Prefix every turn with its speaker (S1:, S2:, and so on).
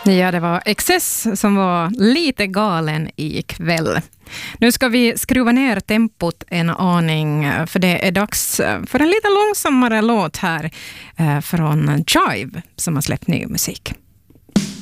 S1: Ja, det var Excess som var lite galen ikväll. Nu ska vi skruva ner tempot en aning, för det är dags för en lite långsammare låt här från Jive som har släppt ny musik.